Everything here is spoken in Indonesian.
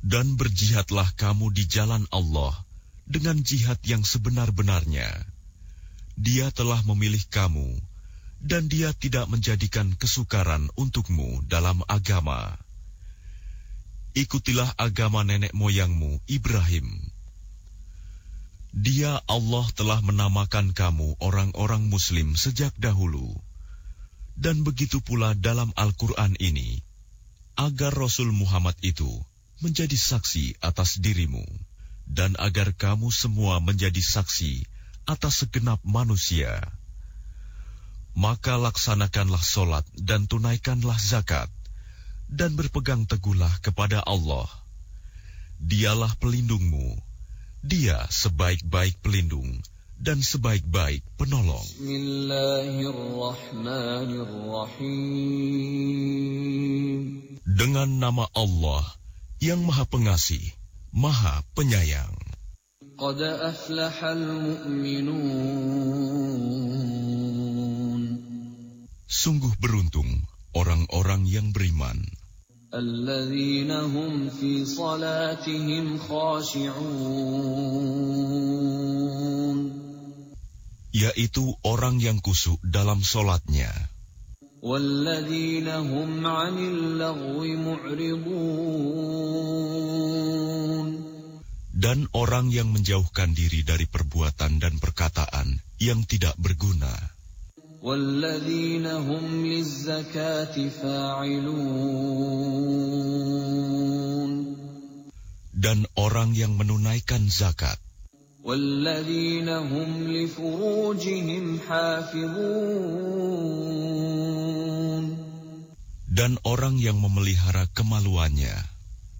Dan berjihadlah kamu di jalan Allah dengan jihad yang sebenar-benarnya. Dia telah memilih kamu, dan Dia tidak menjadikan kesukaran untukmu dalam agama. Ikutilah agama nenek moyangmu, Ibrahim. Dia, Allah, telah menamakan kamu orang-orang Muslim sejak dahulu. Dan begitu pula dalam Al-Quran ini, agar Rasul Muhammad itu menjadi saksi atas dirimu, dan agar kamu semua menjadi saksi atas segenap manusia. Maka laksanakanlah solat dan tunaikanlah zakat, dan berpegang teguhlah kepada Allah. Dialah pelindungmu, Dia sebaik-baik pelindung dan sebaik-baik penolong. Bismillahirrahmanirrahim. Dengan nama Allah yang Maha Pengasih, Maha Penyayang. Qad aflahal mu'minun. Sungguh beruntung orang-orang yang beriman. Alladzina hum fi salatihim khashi'un. Yaitu orang yang khusyuk dalam solatnya. Walladzina hum 'anil lagwi mu'ridun. Dan orang yang menjauhkan diri dari perbuatan dan perkataan yang tidak berguna. Walladzina hum lizzakati fa'ilun. Dan orang yang menunaikan zakat. Walladzina hum li furujihim hafizun. Dan orang yang memelihara kemaluannya.